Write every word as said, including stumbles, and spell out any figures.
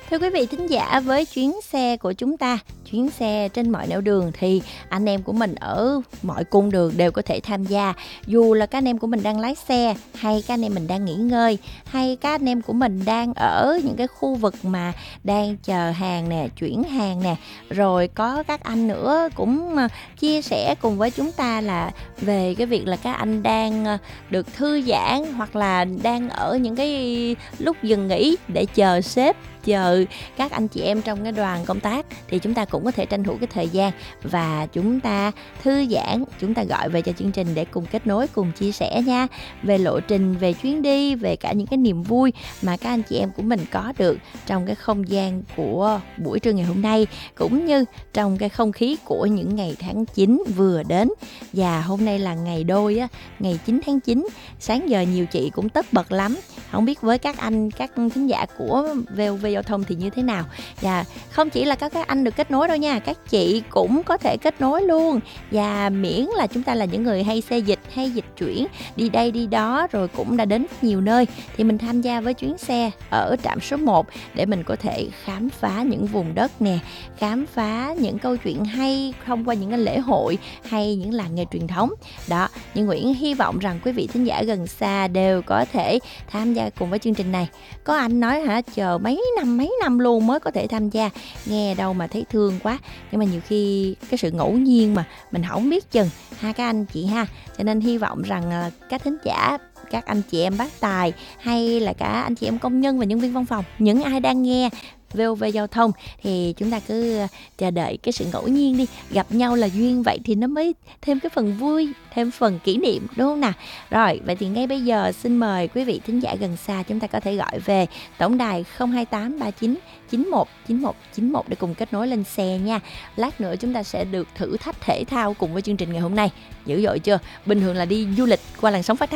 Thưa quý vị thính giả, với chuyến xe của chúng ta, chuyến xe trên mọi nẻo đường thì anh em của mình ở mọi cung đường đều có thể tham gia. Dù là các anh em của mình đang lái xe, hay các anh em mình đang nghỉ ngơi, hay các anh em của mình đang ở những cái khu vực mà đang chờ hàng nè, chuyển hàng nè. Rồi có các anh nữa cũng chia sẻ cùng với chúng ta là về cái việc là các anh đang được thư giãn, hoặc là đang ở những cái lúc dừng nghỉ để chờ sếp, chờ các anh chị em trong cái đoàn công tác, thì chúng ta cũng có thể tranh thủ cái thời gian và chúng ta thư giãn, chúng ta gọi về cho chương trình để cùng kết nối, cùng chia sẻ nha, về lộ trình, về chuyến đi, về cả những cái niềm vui mà các anh chị em của mình có được trong cái không gian của buổi trưa ngày hôm nay, cũng như trong cái không khí của những ngày tháng chín vừa đến. Và hôm nay là ngày đôi á, ngày chín tháng chín, sáng giờ nhiều chị cũng tất bật lắm. Không biết với các anh, các thính giả của vê o vê Giao thông thì như thế nào. Và không chỉ là các các anh được kết nối đâu nha, các chị cũng có thể kết nối luôn. Và miễn là chúng ta là những người hay xê dịch, hay dịch chuyển, đi đây đi đó, rồi cũng đã đến nhiều nơi, thì mình tham gia với chuyến xe ở trạm số một để mình có thể khám phá những vùng đất nè, khám phá những câu chuyện hay thông qua những cái lễ hội hay những làng nghề truyền thống. Đó, như Nguyễn hy vọng rằng quý vị thính giả gần xa đều có thể tham gia cùng với chương trình này. Có anh nói hả, chờ mấy năm mấy năm luôn mới có thể tham gia, nghe đâu mà thấy thương quá. Nhưng mà nhiều khi cái sự ngẫu nhiên mà mình không biết chừng ha các anh chị ha. Cho nên hy vọng rằng các thính giả, các anh chị em bác tài, hay là cả anh chị em công nhân và nhân viên văn phòng, những ai đang nghe vê o vê Giao thông thì chúng ta cứ chờ đợi cái sự ngẫu nhiên đi. Gặp nhau là duyên, vậy thì nó mới thêm cái phần vui, thêm phần kỷ niệm, đúng không nào? Rồi, vậy thì ngay bây giờ xin mời quý vị thính giả gần xa, chúng ta có thể gọi về tổng đài không hai tám ba chín chín một chín một chín một để cùng kết nối lên xe nha. Lát nữa chúng ta sẽ được thử thách thể thao cùng với chương trình ngày hôm nay. Dữ dội chưa? Bình thường là đi du lịch qua làn sóng phát thanh